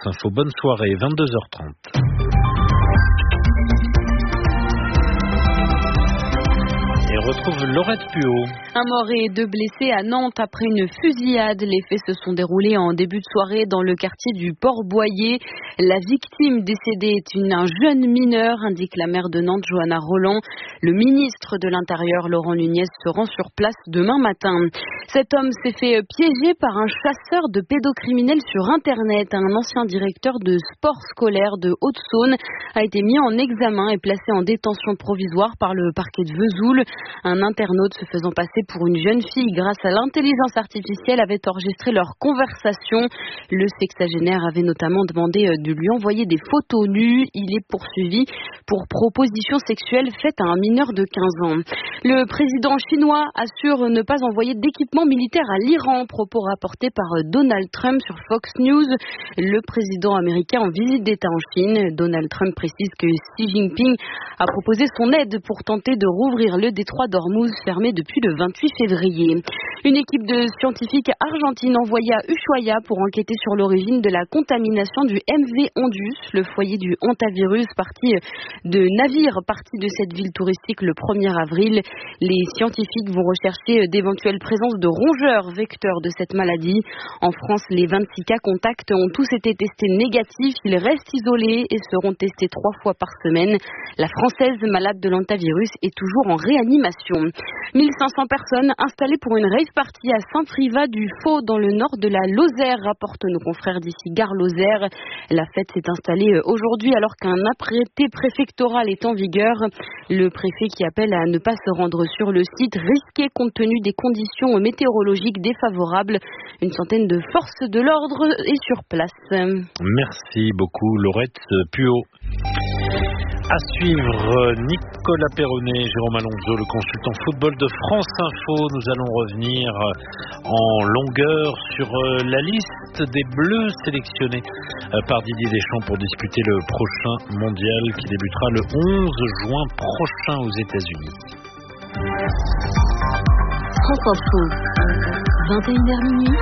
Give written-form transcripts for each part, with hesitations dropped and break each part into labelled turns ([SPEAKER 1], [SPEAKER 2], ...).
[SPEAKER 1] Info. Bonne soirée, 22h30. Et retrouve Laurette Puot.
[SPEAKER 2] Un mort et 2 blessés à Nantes après une fusillade. Les faits se sont déroulés en début de soirée dans le quartier du Port-Boyer. La victime décédée est un jeune mineur, indique la maire de Nantes, Johanna Roland. Le ministre de l'Intérieur, Laurent Nunez, se rend sur place demain matin. Cet homme s'est fait piéger par un chasseur de pédocriminels sur Internet. Un ancien directeur de sport scolaire de Haute-Saône a été mis en examen et placé en détention provisoire par le parquet de Vesoul. Un internaute se faisant passer pour une jeune fille grâce à l'intelligence artificielle avait enregistré leur conversation. Le sexagénaire avait notamment demandé de lui envoyer des photos nues. Il est poursuivi pour proposition sexuelle faite à un mineur de 15 ans. Le président chinois assure ne pas envoyer d'équipement militaire à l'Iran, propos rapportés par Donald Trump sur Fox News. Le président américain en visite d'État en Chine, Donald Trump précise que Xi Jinping a proposé son aide pour tenter de rouvrir le détroit d'Ormuz fermé depuis le 28 février. Une équipe de scientifiques argentines envoyée à Ushuaia pour enquêter sur l'origine de la contamination du MV Ondus, le foyer du hantavirus navire parti de cette ville touristique le 1er avril. Les scientifiques vont rechercher d'éventuelles présences de rongeurs vecteurs de cette maladie. En France, les 26 cas contacts ont tous été testés négatifs. Ils restent isolés et seront testés 3 fois par semaine. La Française malade de l'hantavirus est toujours en réanimation. 1500 personnes installées pour une rave party à Saint-Privat-du-Faux dans le nord de la Lozère, rapportent nos confrères d'ici Gare Lozère. La fête s'est installée aujourd'hui alors qu'un arrêté préfectoral est en vigueur. Le préfet qui appelle à ne pas se rendre sur le site risqué compte tenu des conditions météorologiques défavorables. Une centaine de forces de l'ordre est sur place.
[SPEAKER 1] Merci beaucoup Laurette Puot. À suivre, Nicolas Perronnet, Jérôme Alonso, le consultant football de France Info. Nous allons revenir en longueur sur la liste des Bleus sélectionnés par Didier Deschamps pour disputer le prochain mondial qui débutera le 11 juin prochain aux États-Unis.
[SPEAKER 3] France Info, 21h minuit.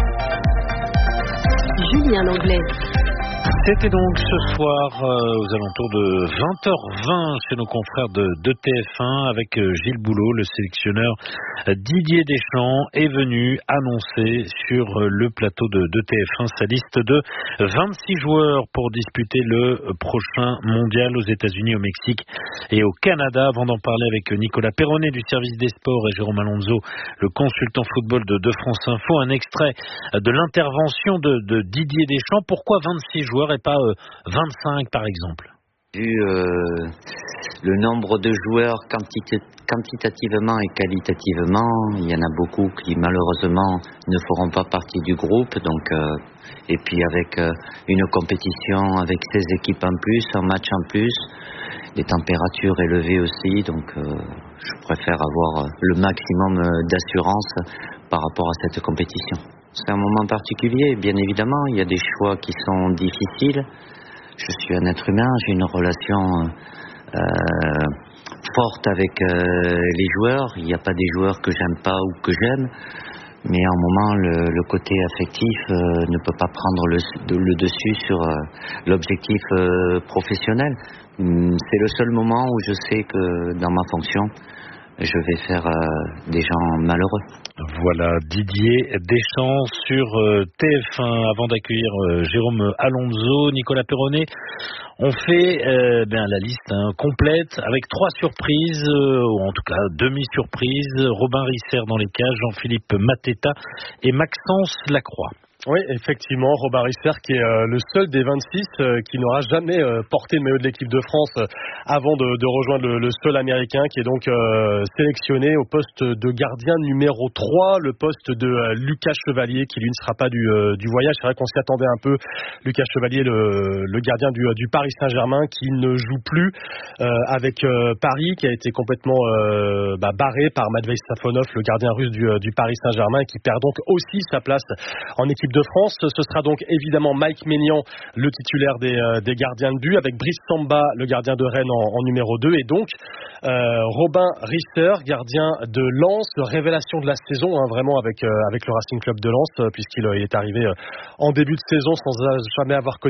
[SPEAKER 3] Julien Langlais.
[SPEAKER 1] C'était donc ce soir aux alentours de 20h20 chez nos confrères de TF1 avec Gilles Boulot, le sélectionneur Didier Deschamps est venu annoncer sur le plateau de TF1 sa liste de 26 joueurs pour disputer le prochain mondial aux États-Unis, au Mexique et au Canada. Avant d'en parler avec Nicolas Perronnet du service des sports et Jérôme Alonso, le consultant football de France Info, un extrait de l'intervention de Didier Deschamps. Pourquoi 26 joueurs et pas 25 par exemple?
[SPEAKER 4] Vu le nombre de joueurs quantitativement et qualitativement, il y en a beaucoup qui malheureusement ne feront pas partie du groupe. Donc, et puis avec une compétition avec 16 équipes en plus, un match en plus, des températures élevées aussi. Donc je préfère avoir le maximum d'assurance par rapport à cette compétition. C'est un moment particulier, bien évidemment. Il y a des choix qui sont difficiles. Je suis un être humain, j'ai une relation forte avec les joueurs. Il n'y a pas des joueurs que j'aime pas ou que j'aime. Mais à un moment, le côté affectif ne peut pas prendre le dessus sur l'objectif professionnel. C'est le seul moment où je sais que dans ma fonction, je vais faire des gens malheureux.
[SPEAKER 1] Voilà, Didier Deschamps sur TF1. Avant d'accueillir Jérôme Alonso, Nicolas Perronnet, on fait la liste complète avec 3 surprises, ou en tout cas demi-surprises. Robin Risser dans les cages, Jean-Philippe Mateta et Maxence Lacroix.
[SPEAKER 5] Oui, effectivement, Robin Risser qui est le seul des 26 qui n'aura jamais porté le maillot de l'équipe de France avant de rejoindre le seul américain qui est donc sélectionné au poste de gardien numéro 3, le poste de Lucas Chevalier qui lui ne sera pas du voyage. C'est vrai qu'on s'y attendait un peu. Lucas Chevalier, le gardien du Paris Saint-Germain qui ne joue plus avec Paris, qui a été complètement barré par Matvei Safonov, le gardien russe du Paris Saint-Germain, et qui perd donc aussi sa place en équipe de France. Ce sera donc évidemment Mike Maignan, le titulaire des gardiens de but, avec Brice Samba, le gardien de Rennes en numéro 2, et donc Robin Risser, gardien de Lens, révélation de la saison, vraiment avec le Racing Club de Lens, puisqu'il est arrivé en début de saison sans jamais avoir connu